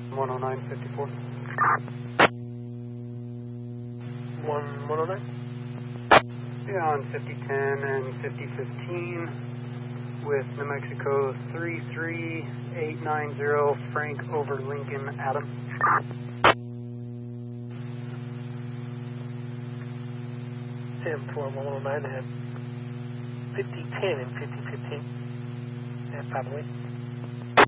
10954. 109? Yeah, on 5010 and 5015 with New Mexico 33890, Frank over Lincoln, Adam. Sam for 109 and 5010 and 5015 at 508.